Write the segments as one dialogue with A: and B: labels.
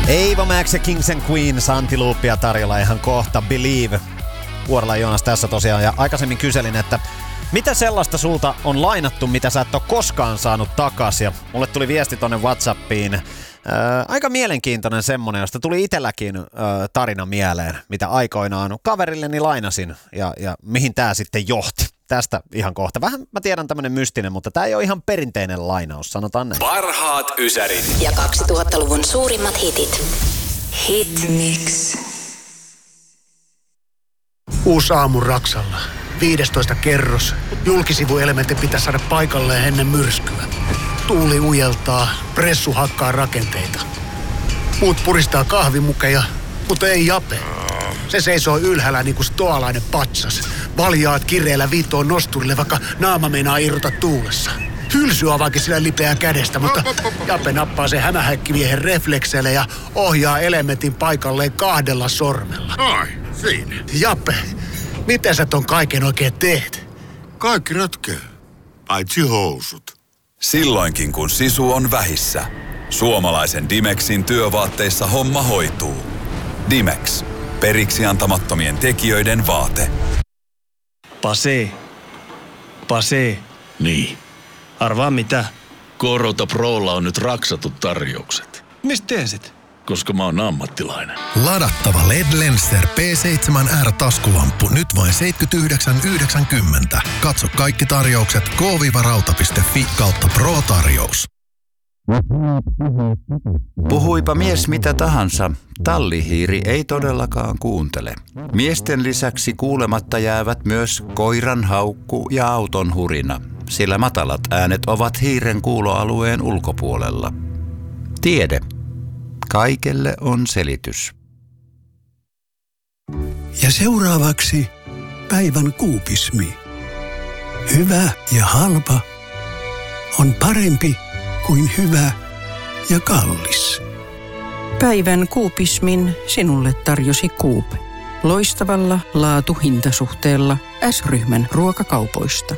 A: Ava Max ja Kings and Queens, Antiloopia tarjolla ihan kohta. Believe. Vuorella Joonas tässä tosiaan. Ja aikaisemmin kyselin, että mitä sellaista sulta on lainattu, mitä sä et ole koskaan saanut takas? Ja mulle tuli viesti tonne WhatsAppiin. Aika mielenkiintoinen semmonen, josta tuli itselläkin tarina mieleen, mitä aikoinaan kaverilleni lainasin ja mihin tää sitten johti. Tästä ihan kohta. Vähän mä tiedän tämmönen mystinen, mutta tää ei ole ihan perinteinen lainaus, sanotaan näin.
B: Parhaat ysärit.
C: Ja 2000-luvun suurimmat hitit. Hit Mix.
D: Uusi aamu Raksalla. 15 kerros. Julkisivuelementti pitäisi saada paikalleen ennen myrskyä. Tuuli ujeltaa, pressu hakkaa rakenteita. Muut puristaa kahvimukeja, mutta ei Jape. Se seisoo ylhäällä niin kuin stoalainen patsas. Valjaat kireellä viittoon nosturille, vaikka naama meinaa irrota tuulessa. Hylsy avaakin sillä lipeää kädestä, mutta Jape nappaa sen hämähäkkimiehen reflekseille ja ohjaa elementin paikalleen 2 sormella.
E: Ai, siinä.
D: Jape, mitä sä ton kaiken oikein teet?
E: Kaikki ratkee, paitsi housut.
B: Silloinkin kun sisu on vähissä, suomalaisen Dimexin työvaatteissa homma hoituu. Dimex. Periksi antamattomien tekijöiden vaate.
F: Pase.
E: Niin.
F: Arvaa mitä?
E: Korota Prolla on nyt raksatut tarjoukset.
F: Mistä tiesit?
E: Koska mä oon ammattilainen.
G: Ladattava LED Lenser P7R-taskulamppu nyt vain 79,90. Katso kaikki tarjoukset k-rauta.fi/Pro-tarjous.
H: Puhuipa mies mitä tahansa, tallihiiri ei todellakaan kuuntele. Miesten lisäksi kuulematta jäävät myös koiran haukku ja auton hurina, sillä matalat äänet ovat hiiren kuuloalueen ulkopuolella. Tiede. Kaikelle on selitys.
I: Ja seuraavaksi päivän kuupismi. Hyvä ja halpa on parempi kuin hyvä ja kallis.
J: Päivän kuupismin sinulle tarjosi Coop. Loistavalla laatu-hintasuhteella S-ryhmän ruokakaupoista.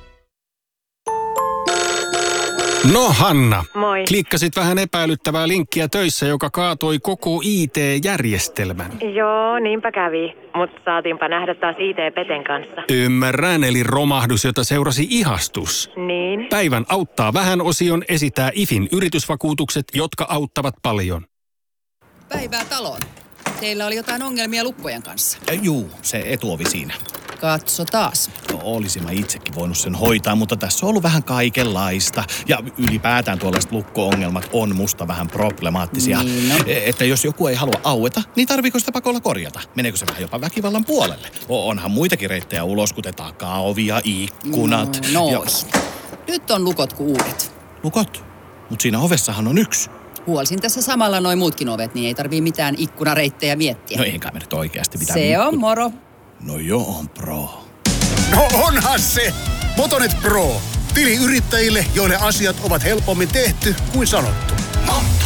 K: No Hanna,
L: moi.
K: Klikkasit vähän epäilyttävää linkkiä töissä, joka kaatoi koko IT-järjestelmän.
L: Joo, niinpä kävi, mutta saatiinpa nähdä taas IT-peten kanssa.
K: Ymmärrän, eli romahdus, jota seurasi ihastus.
L: Niin.
K: Päivän auttaa vähän -osion esitää IFin yritysvakuutukset, jotka auttavat paljon.
M: Päivää taloon. Teillä oli jotain ongelmia lukkojen kanssa.
F: Juu, se etuovi siinä.
M: Katso taas.
F: No, olisin mä itsekin voinut sen hoitaa, mutta tässä on ollut vähän kaikenlaista. Ja ylipäätään tuollaiset lukko-ongelmat on musta vähän problemaattisia.
M: Niin, no.
F: Että jos joku ei halua aueta, niin tarviiko sitä pakolla korjata? Meneekö se vähän jopa väkivallan puolelle? Onhan muitakin reittejä ulos, kuten takaovia, ikkunat.
M: Nyt on lukot kuin uudet.
F: Lukot? Mut siinä ovessahan on yksi.
M: Huolsin tässä samalla noin muutkin ovet, niin ei tarvii mitään ikkunareittejä miettiä.
F: No eikä me nyt oikeasti mitään.
M: Se on moro.
F: No joo, on pro.
D: No onhan se! Motonet Pro. Tili yrittäjille, joille asiat ovat helpommin tehty kuin sanottu.